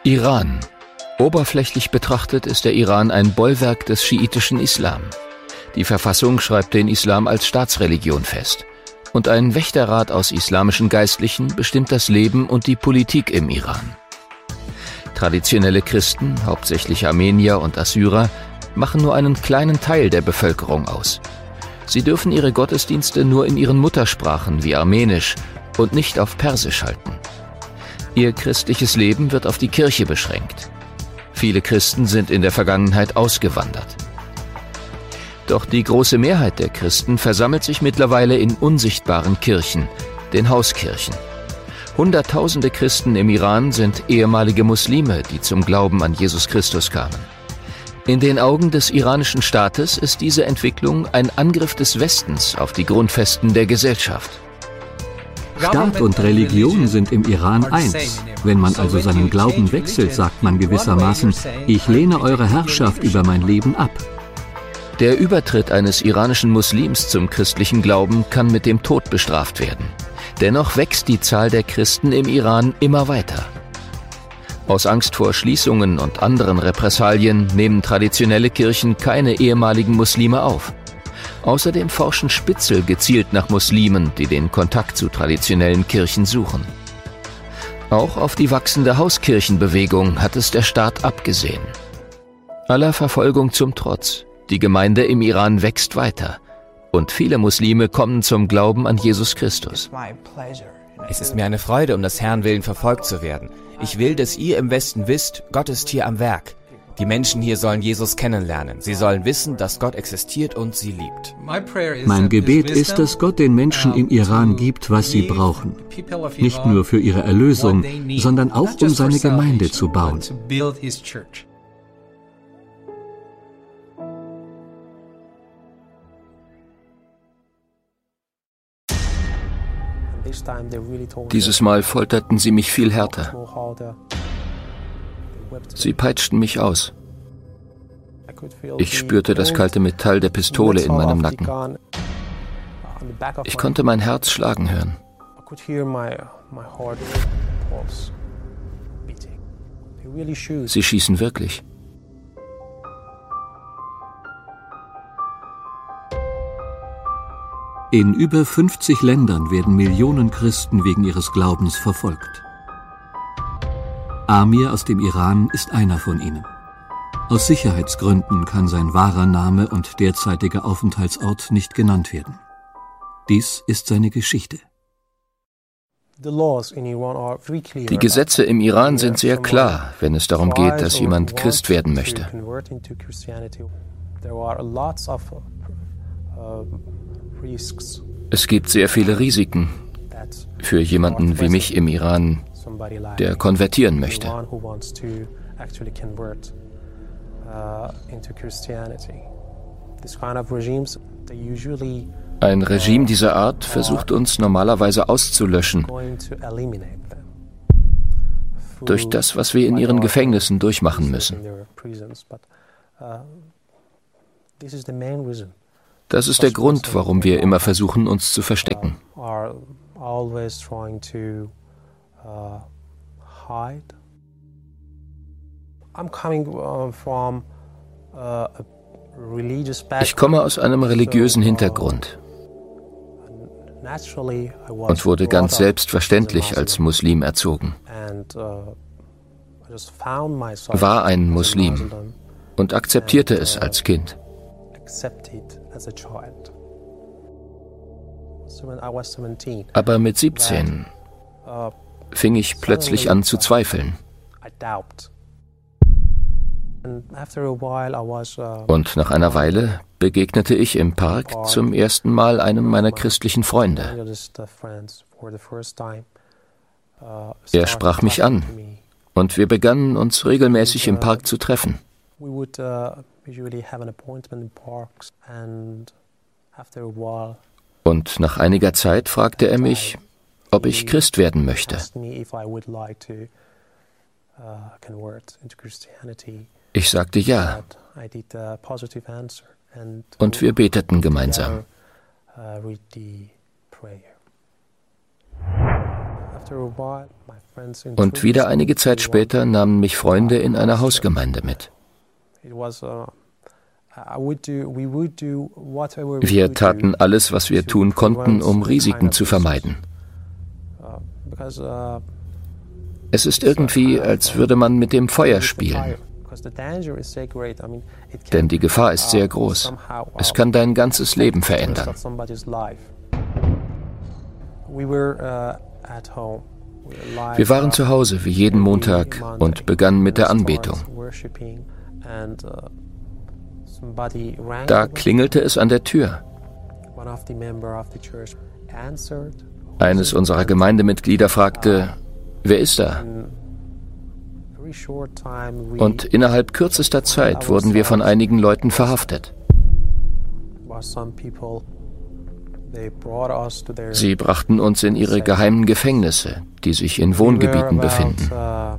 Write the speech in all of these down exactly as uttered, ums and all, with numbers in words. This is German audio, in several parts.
Iran. Oberflächlich betrachtet ist der Iran ein Bollwerk des schiitischen Islam. Die Verfassung schreibt den Islam als Staatsreligion fest. Und ein Wächterrat aus islamischen Geistlichen bestimmt das Leben und die Politik im Iran. Traditionelle Christen, hauptsächlich Armenier und Assyrer, machen nur einen kleinen Teil der Bevölkerung aus. Sie dürfen ihre Gottesdienste nur in ihren Muttersprachen wie Armenisch und nicht auf Persisch halten. Ihr christliches Leben wird auf die Kirche beschränkt. Viele Christen sind in der Vergangenheit ausgewandert. Doch die große Mehrheit der Christen versammelt sich mittlerweile in unsichtbaren Kirchen, den Hauskirchen. Hunderttausende Christen im Iran sind ehemalige Muslime, die zum Glauben an Jesus Christus kamen. In den Augen des iranischen Staates ist diese Entwicklung ein Angriff des Westens auf die Grundfesten der Gesellschaft. Staat und Religion sind im Iran eins. Wenn man also seinen Glauben wechselt, sagt man gewissermaßen, ich lehne eure Herrschaft über mein Leben ab. Der Übertritt eines iranischen Muslims zum christlichen Glauben kann mit dem Tod bestraft werden. Dennoch wächst die Zahl der Christen im Iran immer weiter. Aus Angst vor Schließungen und anderen Repressalien nehmen traditionelle Kirchen keine ehemaligen Muslime auf. Außerdem forschen Spitzel gezielt nach Muslimen, die den Kontakt zu traditionellen Kirchen suchen. Auch auf die wachsende Hauskirchenbewegung hat es der Staat abgesehen. Aller Verfolgung zum Trotz, die Gemeinde im Iran wächst weiter und viele Muslime kommen zum Glauben an Jesus Christus. Es ist mir eine Freude, um des Herrn willen verfolgt zu werden. Ich will, dass ihr im Westen wisst, Gott ist hier am Werk. Die Menschen hier sollen Jesus kennenlernen. Sie sollen wissen, dass Gott existiert und sie liebt. Mein Gebet ist, dass Gott den Menschen im Iran gibt, was sie brauchen. Nicht nur für ihre Erlösung, sondern auch, um seine Gemeinde zu bauen. Dieses Mal folterten sie mich viel härter. Sie peitschten mich aus. Ich spürte das kalte Metall der Pistole in meinem Nacken. Ich konnte mein Herz schlagen hören. Sie schießen wirklich. In über fünfzig Ländern werden Millionen Christen wegen ihres Glaubens verfolgt. Amir aus dem Iran ist einer von ihnen. Aus Sicherheitsgründen kann sein wahrer Name und derzeitiger Aufenthaltsort nicht genannt werden. Dies ist seine Geschichte. Die Gesetze im Iran sind sehr klar, wenn es darum geht, dass jemand Christ werden möchte. Es gibt sehr viele Risiken für jemanden wie mich im Iran, der konvertieren möchte. Ein Regime dieser Art versucht uns normalerweise auszulöschen durch das, was wir in ihren Gefängnissen durchmachen müssen. Das ist der Grund, warum wir immer versuchen, uns zu verstecken. Ich komme aus einem religiösen Hintergrund und wurde ganz selbstverständlich als Muslim erzogen. War ein Muslim und akzeptierte es als Kind. Aber mit siebzehn fing ich plötzlich an zu zweifeln. Und nach einer Weile begegnete ich im Park zum ersten Mal einem meiner christlichen Freunde. Er sprach mich an und wir begannen uns regelmäßig im Park zu treffen. Und nach einiger Zeit fragte er mich, ob ich Christ werden möchte. Ich sagte ja. Und wir beteten gemeinsam. Und wieder einige Zeit später nahmen mich Freunde in eine Hausgemeinde mit. Wir taten alles, was wir tun konnten, um Risiken zu vermeiden. Es ist irgendwie, als würde man mit dem Feuer spielen. Denn die Gefahr ist sehr groß. Es kann dein ganzes Leben verändern. Wir waren zu Hause wie jeden Montag und begannen mit der Anbetung. Da klingelte es an der Tür. Eines unserer Gemeindemitglieder fragte, wer ist da? Und innerhalb kürzester Zeit wurden wir von einigen Leuten verhaftet. Sie brachten uns in ihre geheimen Gefängnisse, die sich in Wohngebieten befinden.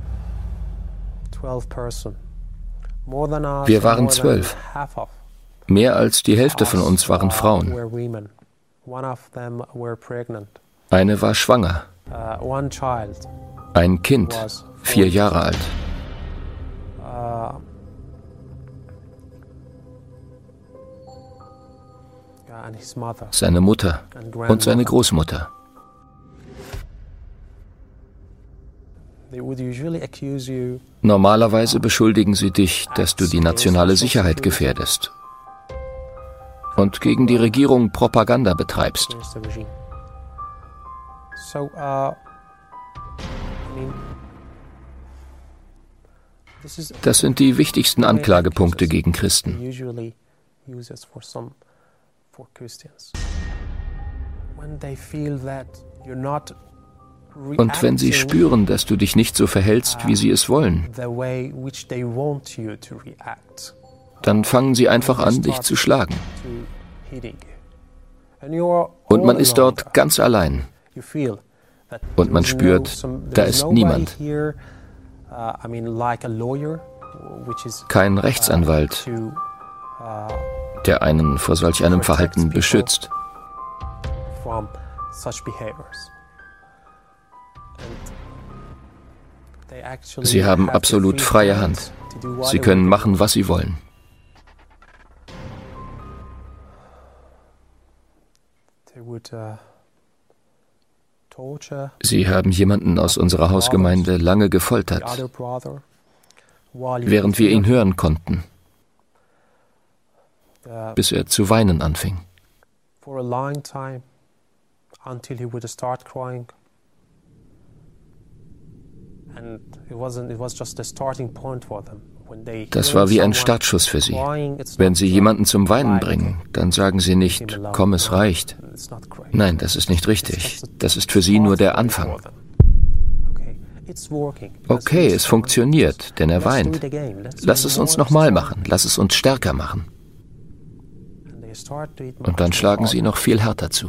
Wir waren zwölf. Mehr als die Hälfte von uns waren Frauen. Eine war schwanger. Ein Kind, vier Jahre alt. Seine Mutter und seine Großmutter. Normalerweise beschuldigen sie dich, dass du die nationale Sicherheit gefährdest und gegen die Regierung Propaganda betreibst. Das sind die wichtigsten Anklagepunkte gegen Christen. Und wenn sie spüren, dass du dich nicht so verhältst, wie sie es wollen, dann fangen sie einfach an, dich zu schlagen. Und man ist dort ganz allein. Und man spürt, da ist niemand. Kein Rechtsanwalt, der einen vor solch einem Verhalten beschützt. Sie haben absolut freie Hand. Sie können machen, was sie wollen. Sie haben jemanden aus unserer Hausgemeinde lange gefoltert, während wir ihn hören konnten, bis er zu weinen anfing. Das war wie ein Startschuss für sie. Wenn sie jemanden zum Weinen bringen, dann sagen sie nicht, komm, es reicht. Nein, das ist nicht richtig. Das ist für sie nur der Anfang. Okay, es funktioniert, denn er weint. Lass es uns nochmal machen, lass es uns stärker machen. Und dann schlagen sie noch viel härter zu.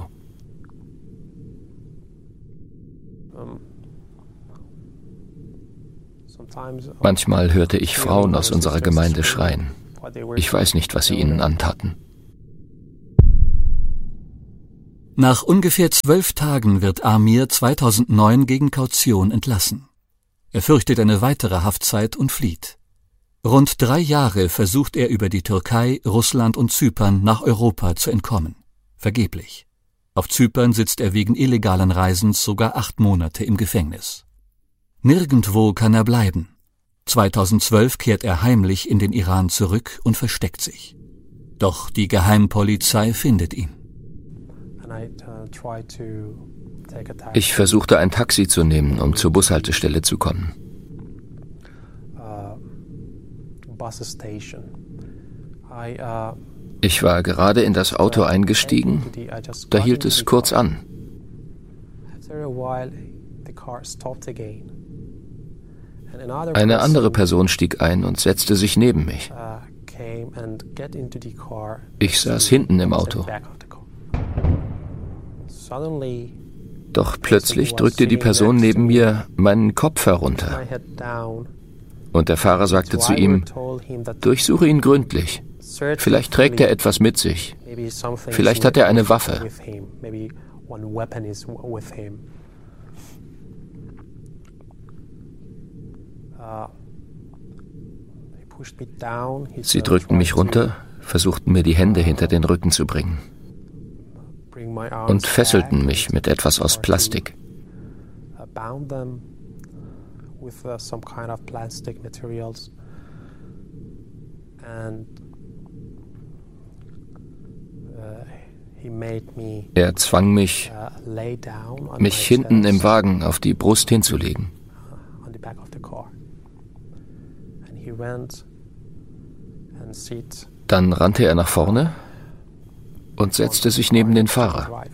Manchmal hörte ich Frauen aus unserer Gemeinde schreien. Ich weiß nicht, was sie ihnen antaten. Nach ungefähr zwölf Tagen wird Amir zweitausendneun gegen Kaution entlassen. Er fürchtet eine weitere Haftzeit und flieht. Rund drei Jahre versucht er über die Türkei, Russland und Zypern nach Europa zu entkommen. Vergeblich. Auf Zypern sitzt er wegen illegalen Reisens sogar acht Monate im Gefängnis. Nirgendwo kann er bleiben. zweitausendzwölf kehrt er heimlich in den Iran zurück und versteckt sich. Doch die Geheimpolizei findet ihn. Ich versuchte ein Taxi zu nehmen, um zur Bushaltestelle zu kommen. Ich war gerade in das Auto eingestiegen, da hielt es kurz an. Eine andere Person stieg ein und setzte sich neben mich. Ich saß hinten im Auto. Doch plötzlich drückte die Person neben mir meinen Kopf herunter. Und der Fahrer sagte zu ihm, durchsuche ihn gründlich. Vielleicht trägt er etwas mit sich. Vielleicht hat er eine Waffe. Sie drückten mich runter, versuchten mir die Hände hinter den Rücken zu bringen und fesselten mich mit etwas aus Plastik. Er zwang mich, mich hinten im Wagen auf die Brust hinzulegen. Dann rannte er nach vorne und setzte sich neben den Fahrer.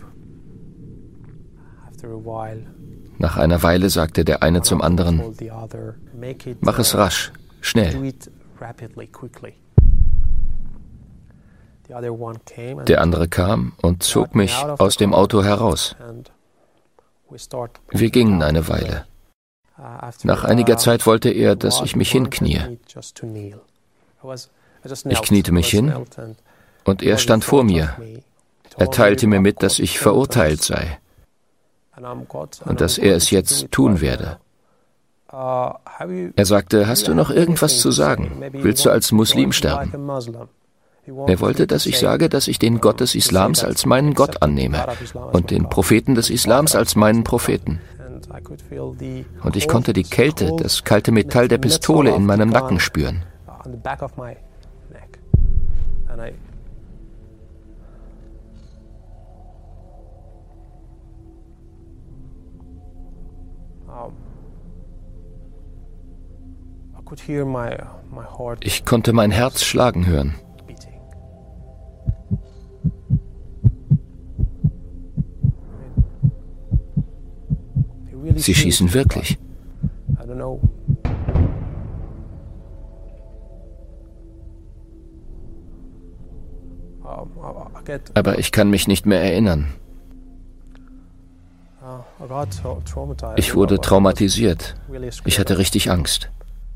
Nach einer Weile sagte der eine zum anderen: Mach es rasch, schnell. Der andere kam und zog mich aus dem Auto heraus. Wir gingen eine Weile. Nach einiger Zeit wollte er, dass ich mich hinknie. Ich kniete mich hin und er stand vor mir. Er teilte mir mit, dass ich verurteilt sei und dass er es jetzt tun werde. Er sagte: Hast du noch irgendwas zu sagen? Willst du als Muslim sterben? Er wollte, dass ich sage, dass ich den Gott des Islams als meinen Gott annehme und den Propheten des Islams als meinen Propheten. Und ich konnte die Kälte, das kalte Metall der Pistole in meinem Nacken spüren. Ich konnte mein Herz schlagen hören. Sie schießen wirklich. Aber ich kann mich nicht mehr erinnern. Ich wurde traumatisiert. Ich hatte richtig Angst.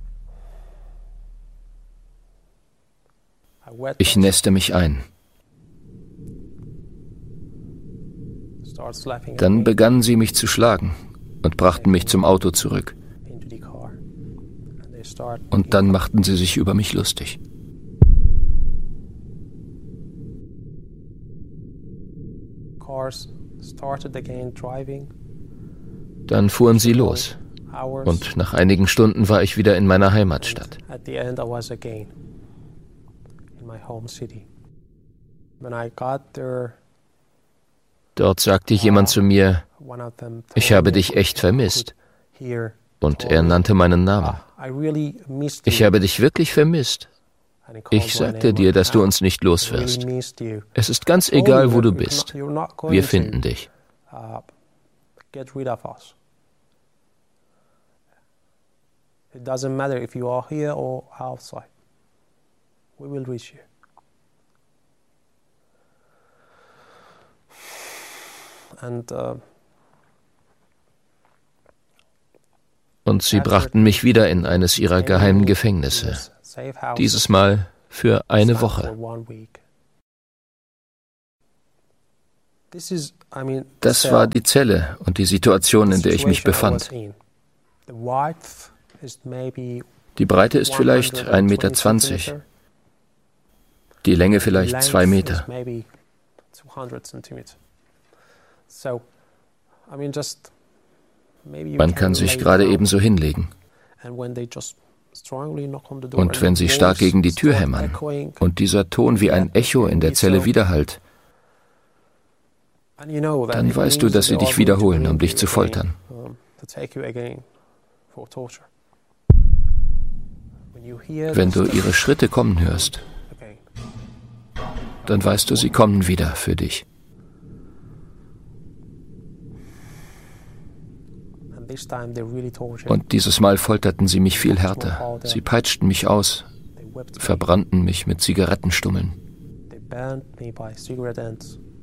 Ich nässte mich ein. Dann begannen sie mich zu schlagen und brachten mich zum Auto zurück. Und dann machten sie sich über mich lustig. Dann fuhren sie los. Und nach einigen Stunden war ich wieder in meiner Heimatstadt. Dort sagte jemand zu mir: Ich habe dich echt vermisst. Und er nannte meinen Namen. Ich habe dich wirklich vermisst. Ich sagte dir, dass du uns nicht los wirst. Es ist ganz egal, wo du bist. Wir finden dich. It doesn't matter if you are here or outside. We will reach you. And, uh, Und sie brachten mich wieder in eines ihrer geheimen Gefängnisse. Dieses Mal für eine Woche. Das war die Zelle und die Situation, in der ich mich befand. Die Breite ist vielleicht ein Meter zwanzig, die Länge vielleicht zwei Meter. Man kann sich gerade ebenso hinlegen. Und wenn sie stark gegen die Tür hämmern und dieser Ton wie ein Echo in der Zelle widerhallt, dann weißt du, dass sie dich wiederholen, um dich zu foltern. Wenn du ihre Schritte kommen hörst, dann weißt du, sie kommen wieder für dich. Und dieses Mal folterten sie mich viel härter. Sie peitschten mich aus, verbrannten mich mit Zigarettenstummeln.